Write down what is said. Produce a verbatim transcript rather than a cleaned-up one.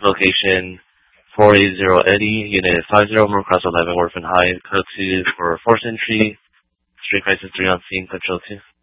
location four eight zero Eddie, Unit five zero, Moorcross eleven, Orphan High, code two for forced entry, Street Crisis three on scene, Control two.